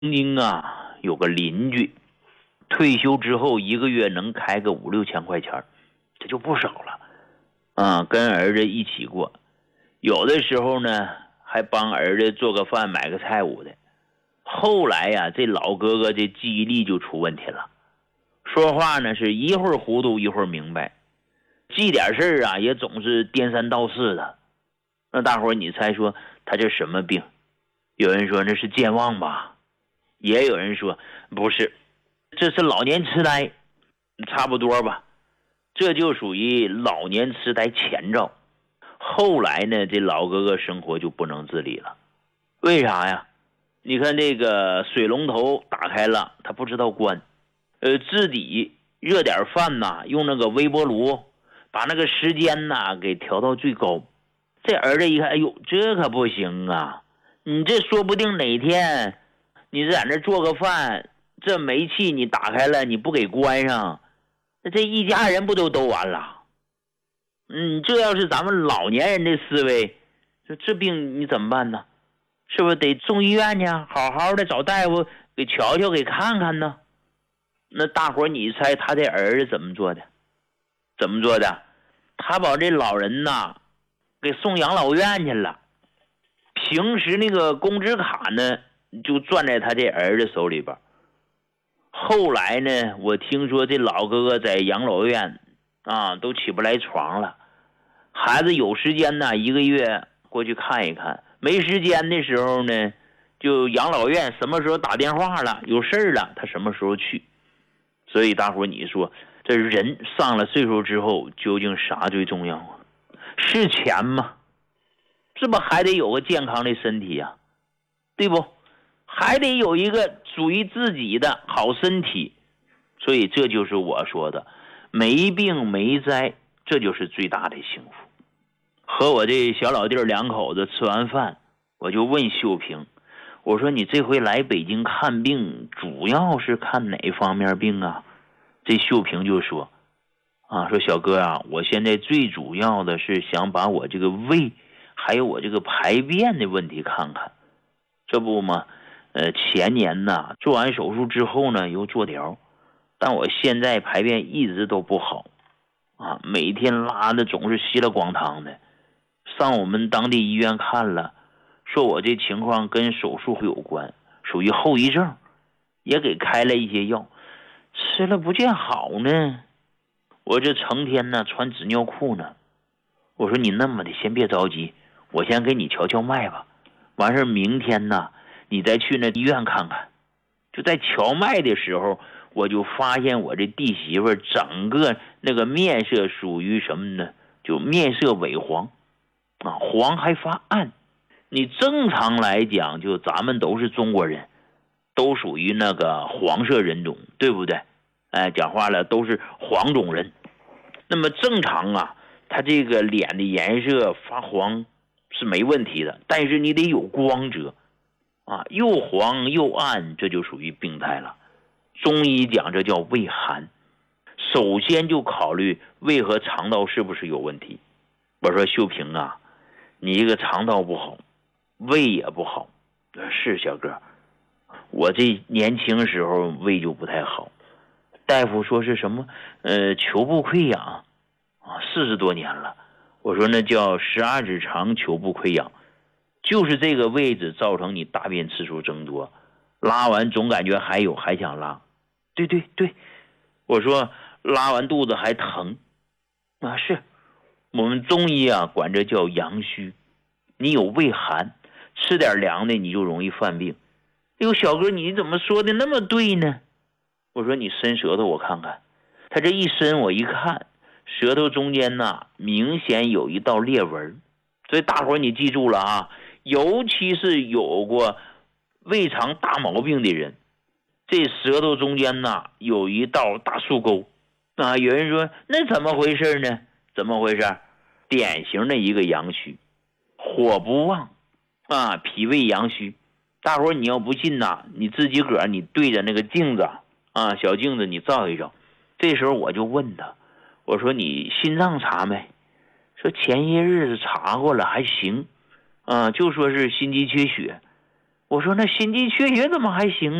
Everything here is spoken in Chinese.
曾经啊，有个邻居退休之后一个月能开个5、6千块钱，这就不少了啊。跟儿子一起过，有的时候呢还帮儿子做个饭买个菜物的。后来呀，这老哥哥这记忆力就出问题了，说话呢是一会儿糊涂一会儿明白，记点事啊也总是颠三倒四的。那大伙你猜说他这什么病？有人说那是健忘吧，也有人说不是，这是老年痴呆，差不多吧。这就属于老年痴呆前兆。后来呢，这老哥哥生活就不能自理了。为啥呀？你看这个水龙头打开了，他不知道关。自己热点饭呐，用那个微波炉把那个时间呐给调到最高。这儿子一看，哎呦，这可不行啊！你这说不定哪天你在那做个饭，这煤气你打开了，你不给关上，那这一家人不都完了？这要是咱们老年人的思维，这病你怎么办呢？是不是得送医院去，好好的找大夫给瞧瞧，给看看呢？那大伙你猜他这儿子怎么做的？他把这老人呐给送养老院去了。平时那个工资卡呢，就攥在他这儿子手里边。后来呢，我听说这老哥哥在养老院啊都起不来床了。孩子有时间呢，一个月过去看一看；没时间的时候呢，就养老院什么时候打电话了，有事儿了，他什么时候去。所以大伙你说，这人上了岁数之后，究竟啥最重要啊？是钱吗？是不还得有个健康的身体啊，对不？还得有一个属于自己的好身体。所以这就是我说的，没病没灾，这就是最大的幸福。和我这小老弟两口子吃完饭，我就问秀萍，我说你这回来北京看病主要是看哪方面病啊？这秀萍就说说小哥啊，我现在最主要的是想把我这个胃还有我这个排便的问题看看。这不嘛，前年呢做完手术之后呢又做疗，但我现在排便一直都不好啊，每天拉的总是稀了咣当的。上我们当地医院看了，说我这情况跟手术有关，属于后遗症，也给开了一些药，吃了不见好呢。我这成天呢穿纸尿裤呢。我说你那么的先别着急，我先给你瞧瞧脉吧，完事明天呢你再去那医院看看。就在瞧脉的时候，我就发现我这弟媳妇整个那个面色属于什么呢？就面色萎黄啊，黄还发暗。你正常来讲，就咱们都是中国人，都属于那个黄色人种，对不对？讲话了都是黄种人。那么正常啊，他这个脸的颜色发黄是没问题的，但是你得有光泽啊，又黄又暗，这就属于病态了。中医讲这叫胃寒，首先就考虑胃和肠道是不是有问题。我说秀萍啊，你一个肠道不好，胃也不好。是小哥，我这年轻时候胃就不太好，大夫说是什么球部溃疡啊，40多年了。我说那叫12指肠球部溃疡，就是这个位置造成你大便次数增多，拉完总感觉还想拉。对，我说拉完肚子还疼啊，是我们中医啊管这叫阳虚。你有胃寒，吃点凉的你就容易犯病。哎呦小哥，你怎么说的那么对呢？我说你伸舌头我看看。他这一伸我一看，舌头中间呢明显有一道裂纹。所以大伙你记住了啊，尤其是有过胃肠大毛病的人，这舌头中间呢有一道大竖沟啊。有人说那怎么回事呢？怎么回事？典型的一个阳虚，火不旺啊，脾胃阳虚。大伙你要不信呐，你自己个儿你对着那个镜子啊，小镜子你照一照。这时候我就问他，我说你心脏查没？说前些日子查过了，还行啊，就说是心肌缺血。 我说那心肌缺血怎么还行